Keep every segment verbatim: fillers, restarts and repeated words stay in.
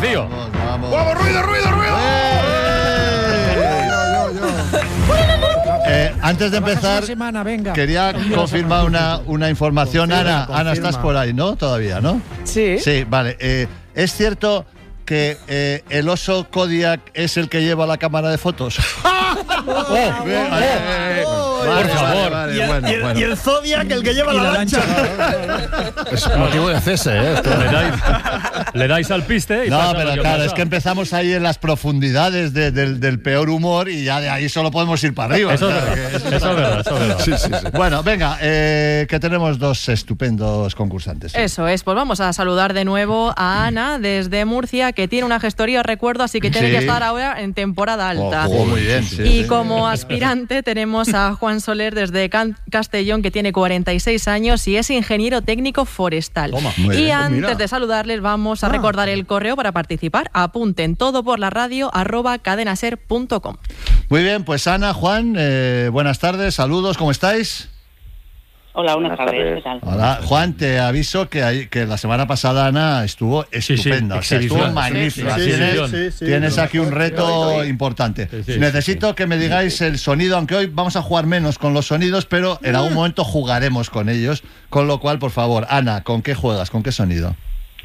Rocío. Vamos, vamos. ¡Vamos, ruido, ruido, ruido! Eh, antes de empezar, semana, venga. quería confirmar una, una información. Confirma, Ana, Ana, confirma. estás por ahí, ¿no? Todavía, ¿no? Sí. Sí, vale. Eh, ¿Es cierto que eh, el oso Kodiak es el que lleva la cámara de fotos? ¡Oh! Bien, vale, eh, Por vale, favor. vale, Y el, bueno, y el- bueno. y el Zodiac, el que lleva Y la, la lancha. Es motivo de cese, ¿eh? Esto. Le dais, le dais al piste y No, pasa lo pero que claro, pasa. es que empezamos ahí en las profundidades de- del, del peor humor y ya de ahí solo podemos ir para arriba. Eso es Claro, verdad, que eso es verdad, eso es verdad. Sí, sí, sí. Bueno, venga, eh, que tenemos dos estupendos concursantes. Eso es, pues vamos a saludar de nuevo a Ana desde Murcia, que tiene una gestoría, recuerdo, así que tiene Sí. que estar ahora en temporada alta. Ojo, muy bien. sí, Y sí. como aspirante tenemos a Juan Soler desde Can- Castellón, que tiene cuarenta y seis años y es ingeniero técnico forestal. Toma. Muy Y bien. antes Mira. de saludarles vamos a recordar el correo para participar. Apunten todo por la radio arroba cadenaser punto com. Muy bien, pues Ana, Juan, eh, buenas tardes, saludos, ¿cómo estáis? Hola, buenas, Buenas tardes. tardes. ¿Qué tal? Hola, Juan, te aviso que, hay- que la semana pasada Ana estuvo sí, estupenda, o sea, estuvo exhibición. magnífica. Sí, sí, tienes sí, sí, tienes sí, aquí un reto importante. Sí, sí, Necesito sí, sí. que me digáis el sonido, aunque hoy vamos a jugar menos con los sonidos, pero en algún momento jugaremos con ellos, con lo cual, por favor, Ana, ¿con qué juegas? ¿Con qué sonido?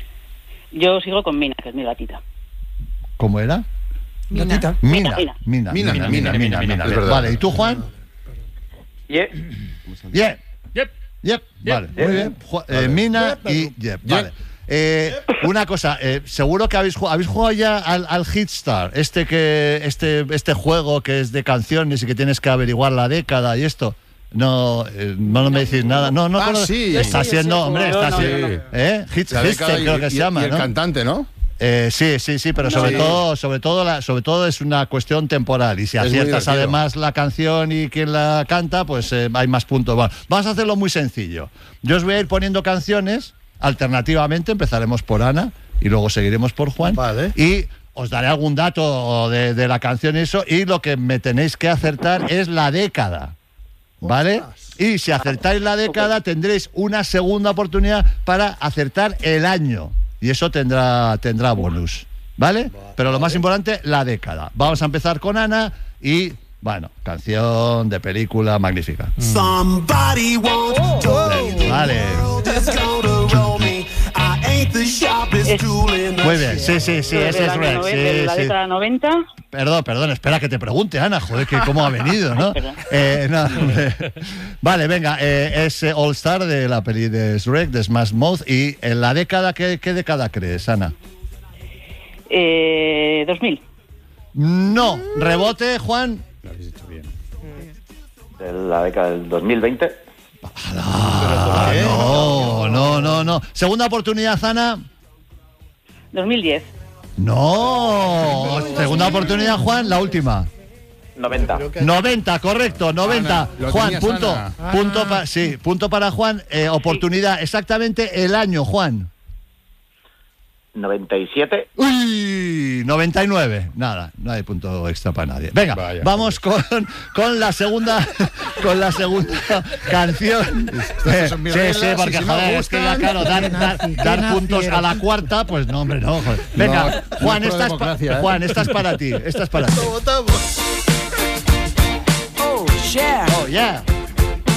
Yo sigo con Mina, que es mi gatita. ¿Cómo era? Gatita. Mina, Mina. Mina, Mina, Mina, Mina, Mina, Mina, Mina. es verdad. Vale, ¿y tú, Juan? Yeah. Bien. Yep. Yep, vale, muy bien. Ju- eh, Mina y Yep, vale. Eh, una cosa, eh, seguro que habéis jugado, ¿habéis jugado ya al, al Hitstar, este que este este juego que es de canciones y que tienes que averiguar la década y esto. No, eh, no, no me decís nada. No, no. Ah, cono- sí. Está Sí, siendo, sí, hombre, sí. está No, no, siendo, no, no. ¿eh? Hits, La Hitster, década y- creo que se y- llama, y el ¿no? cantante, ¿no? Eh, sí, sí, sí, pero No, sobre sí. todo, sobre todo, la, sobre todo es una cuestión temporal y si Es muy aciertas divertido. además la canción y quién la canta, pues eh, hay más puntos. Bueno, vamos a hacerlo muy sencillo. Yo os voy a ir poniendo canciones, alternativamente empezaremos por Ana y luego seguiremos por Juan. Vale. Y os daré algún dato de, de la canción y eso, y lo que me tenéis que acertar es la década. ¿Vale? Y si acertáis la década, tendréis una segunda oportunidad para acertar el año. Y eso tendrá, tendrá bonus. ¿Vale? Pero lo más importante, la década. Vamos a empezar con Ana y, bueno, canción de película magnífica. Somebody once told me Vale. the world is gonna roll me. I ain't the sharpest Es- tool in the Muy bien, shed. sí, sí, sí, Del ese es año Rex. noven- Sí, de la sí. década noventa. Perdón, perdón, espera que te pregunte, Ana, joder, que cómo ha venido, ¿no? Perdón. Eh, no, hombre. Vale, venga, eh, es eh, All Star de la peli de Shrek, de Smash Mouth, y en la década, ¿qué, qué década crees, Ana? Eh, dos mil. No, rebote, Juan. De la década del dos mil veinte. Ah, no, no, no, no. Segunda oportunidad, Ana. dos mil diez. No. Segunda oportunidad, Juan, la última. noventa. noventa, correcto, noventa. Ana, lo Juan, tenías, punto. Ana. Punto pa- sí, punto para Juan. Eh, oportunidad, exactamente el año, Juan. noventa y siete. Uy, noventa y nueve. Nada, no hay punto extra para nadie. Venga, Vaya. vamos con, con la segunda con la segunda canción. Eh, son mis sí, reglas, sí, y porque si no joder, es que ya gustan- claro, dar, Qué dar- nazi, qué dar nazi puntos eres. a la cuarta, pues no, hombre, no. Joder. Venga, No, Juan, no es esta es, pa- pro-democracia, ¿eh? Juan, esta es para ti, esta es para ti. Oh, yeah. Oh, yeah.